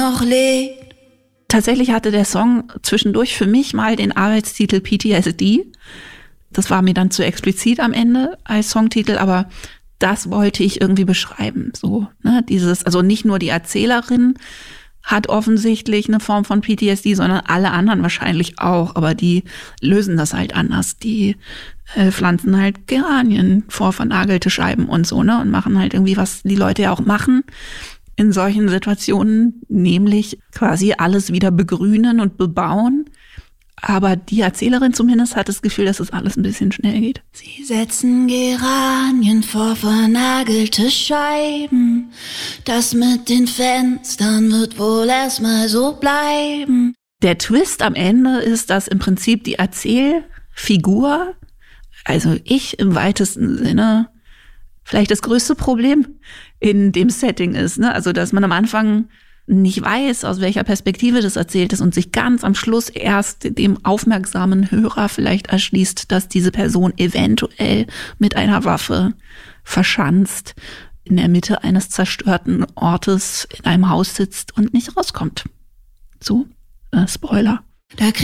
noch lebt. Tatsächlich hatte der Song zwischendurch für mich mal den Arbeitstitel PTSD. Das war mir dann zu explizit am Ende als Songtitel, aber das wollte ich irgendwie beschreiben. So, ne, also nicht nur die Erzählerin hat offensichtlich eine Form von PTSD, sondern alle anderen wahrscheinlich auch, aber die lösen das halt anders. Die pflanzen halt Geranien vor vernagelte Scheiben und so, ne, und machen halt irgendwie, was die Leute ja auch machen in solchen Situationen, nämlich quasi alles wieder begrünen und bebauen. Aber die Erzählerin zumindest hat das Gefühl, dass es alles ein bisschen schnell geht. Sie setzen Geranien vor vernagelte Scheiben. Das mit den Fenstern wird wohl erstmal so bleiben. Der Twist am Ende ist, dass im Prinzip die Erzählfigur, also ich im weitesten Sinne, vielleicht das größte Problem in dem Setting ist, ne? Also, dass man am Anfang nicht weiß, aus welcher Perspektive das erzählt ist und sich ganz am Schluss erst dem aufmerksamen Hörer vielleicht erschließt, dass diese Person eventuell mit einer Waffe verschanzt in der Mitte eines zerstörten Ortes in einem Haus sitzt und nicht rauskommt. So, Spoiler.